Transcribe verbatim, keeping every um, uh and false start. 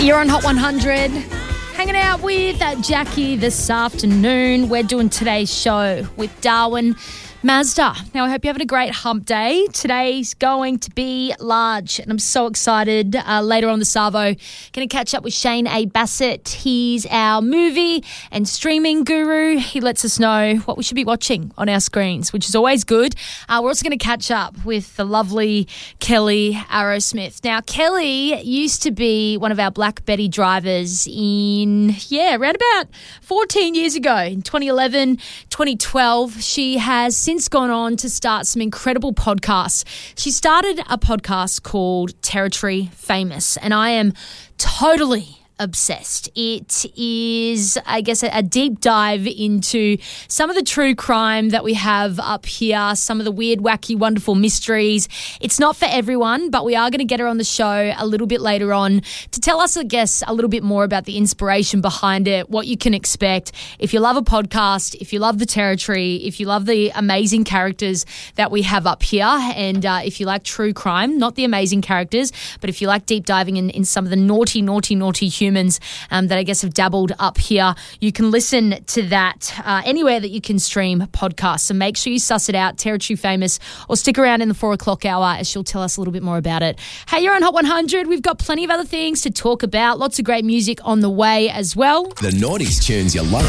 You're on Hot one hundred, hanging out with Jackie this afternoon. We're doing today's show with Darwin Mazda. Now, I hope you're having a great hump day. Today's going to be large, and I'm so excited. Uh, later on the Savo, going to catch up with Shane A. Bassett. He's our movie and streaming guru. He lets us know what we should be watching on our screens, which is always good. Uh, we're also going to catch up with the lovely Kelly Arrowsmith. Now, Kelly used to be one of our Black Betty drivers in, yeah, around about fourteen years ago, in twenty eleven, twenty twelve. She has since Since gone on to start some incredible podcasts. She started a podcast called Territory Famous, and I am totally obsessed. It is, I guess, a, a deep dive into some of the true crime that we have up here, some of the weird, wacky, wonderful mysteries. It's not for everyone, but we are going to get her on the show a little bit later on to tell us, I guess, a little bit more about the inspiration behind it, what you can expect. If you love a podcast, if you love the territory, if you love the amazing characters that we have up here, and uh, if you like true crime, not the amazing characters, but if you like deep diving in, in some of the naughty, naughty, naughty humans Um, that I guess have dabbled up here, you can listen to that uh, anywhere that you can stream podcasts. So make sure you suss it out, Territory Famous, or stick around in the four o'clock hour as she'll tell us a little bit more about it. Hey, you're on Hot one hundred. We've got plenty of other things to talk about. Lots of great music on the way as well. The noughties tunes you love.